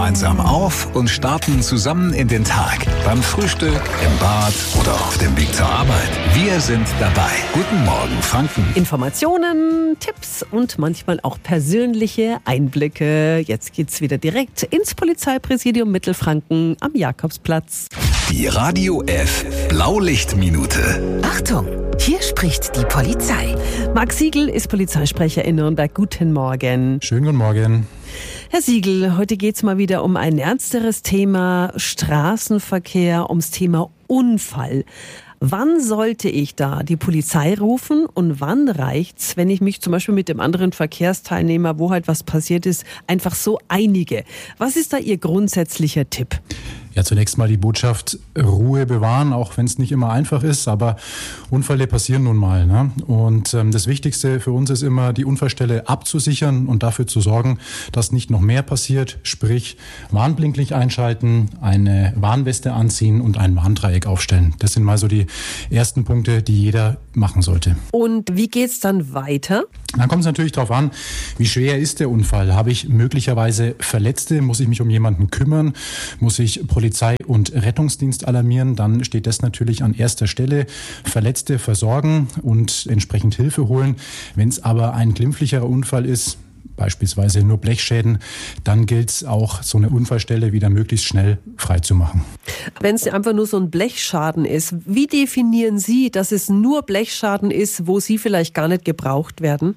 gemeinsam auf und starten zusammen in den Tag. Beim Frühstück, im Bad oder auf dem Weg zur Arbeit. Wir sind dabei. Guten Morgen, Franken. Informationen, Tipps und manchmal auch persönliche Einblicke. Jetzt geht's wieder direkt ins Polizeipräsidium Mittelfranken am Jakobsplatz. Die Radio F Blaulichtminute. Achtung, hier spricht die Polizei. Marc Siegel ist Polizeisprecher in Nürnberg. Guten Morgen. Schönen guten Morgen. Herr Siegel, heute geht's mal wieder um ein ernsteres Thema Straßenverkehr, ums Thema Unfall. Wann sollte ich da die Polizei rufen und wann reicht's, wenn ich mich zum Beispiel mit dem anderen Verkehrsteilnehmer, wo halt was passiert ist, einfach so einige? Was ist da Ihr grundsätzlicher Tipp? Ja, zunächst mal die Botschaft, Ruhe bewahren, auch wenn es nicht immer einfach ist, aber Unfälle passieren nun mal, ne? Und das Wichtigste für uns ist immer, die Unfallstelle abzusichern und dafür zu sorgen, dass nicht noch mehr passiert, sprich Warnblinklicht einschalten, eine Warnweste anziehen und ein Warndreieck aufstellen. Das sind mal so die ersten Punkte, die jeder machen sollte. Und wie geht's dann weiter? Dann kommt es natürlich darauf an, wie schwer ist der Unfall? Habe ich möglicherweise Verletzte? Muss ich mich um jemanden kümmern? Muss ich Polizei und Rettungsdienst alarmieren? Dann steht das natürlich an erster Stelle. Verletzte versorgen und entsprechend Hilfe holen. Wenn es aber ein glimpflicherer Unfall ist, beispielsweise nur Blechschäden, dann gilt es auch, so eine Unfallstelle wieder möglichst schnell freizumachen. Wenn es einfach nur so ein Blechschaden ist, wie definieren Sie, dass es nur Blechschaden ist, wo Sie vielleicht gar nicht gebraucht werden?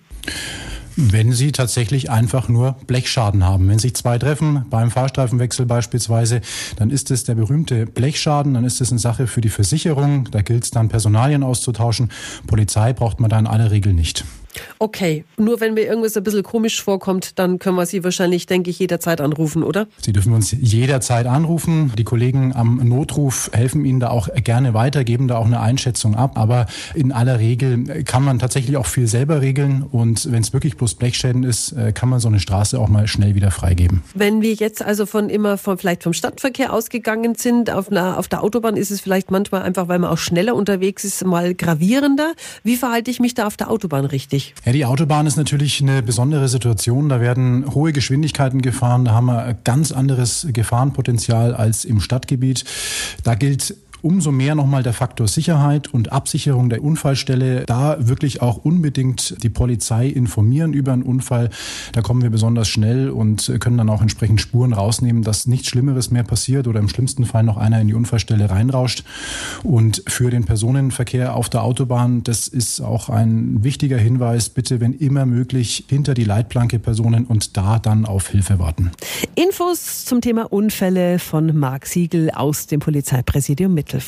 Wenn Sie tatsächlich einfach nur Blechschaden haben. Wenn sich zwei treffen, beim Fahrstreifenwechsel beispielsweise, dann ist es der berühmte Blechschaden, dann ist es eine Sache für die Versicherung. Da gilt es dann, Personalien auszutauschen. Polizei braucht man da in aller Regel nicht. Okay, nur wenn mir irgendwas ein bisschen komisch vorkommt, dann können wir Sie wahrscheinlich, denke ich, jederzeit anrufen, oder? Sie dürfen uns jederzeit anrufen. Die Kollegen am Notruf helfen Ihnen da auch gerne weiter, geben da auch eine Einschätzung ab. Aber in aller Regel kann man tatsächlich auch viel selber regeln. Und wenn es wirklich bloß Blechschäden ist, kann man so eine Straße auch mal schnell wieder freigeben. Wenn wir jetzt also vielleicht vom Stadtverkehr ausgegangen sind, auf der Autobahn ist es vielleicht manchmal einfach, weil man auch schneller unterwegs ist, mal gravierender. Wie verhalte ich mich da auf der Autobahn richtig? Ja, die Autobahn ist natürlich eine besondere Situation. Da werden hohe Geschwindigkeiten gefahren. Da haben wir ein ganz anderes Gefahrenpotenzial als im Stadtgebiet. Da gilt umso mehr nochmal der Faktor Sicherheit und Absicherung der Unfallstelle. Da wirklich auch unbedingt die Polizei informieren über einen Unfall. Da kommen wir besonders schnell und können dann auch entsprechend Spuren rausnehmen, dass nichts Schlimmeres mehr passiert oder im schlimmsten Fall noch einer in die Unfallstelle reinrauscht. Und für den Personenverkehr auf der Autobahn, das ist auch ein wichtiger Hinweis, bitte, wenn immer möglich, hinter die Leitplanke Personen und da dann auf Hilfe warten. Infos zum Thema Unfälle von Marc Siegel aus dem Polizeipräsidium Mittelfranken.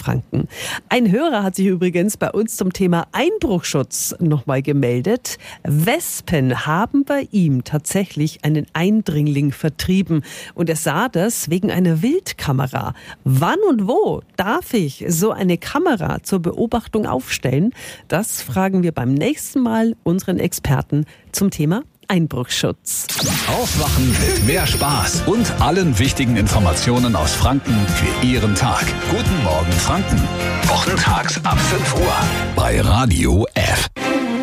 Ein Hörer hat sich übrigens bei uns zum Thema Einbruchschutz nochmal gemeldet. Wespen haben bei ihm tatsächlich einen Eindringling vertrieben und er sah das wegen einer Wildkamera. Wann und wo darf ich so eine Kamera zur Beobachtung aufstellen? Das fragen wir beim nächsten Mal unseren Experten zum Thema Einbruchschutz. Aufwachen mit mehr Spaß und allen wichtigen Informationen aus Franken für Ihren Tag. Guten Morgen, Franken. Wochentags ab 5 Uhr bei Radio F.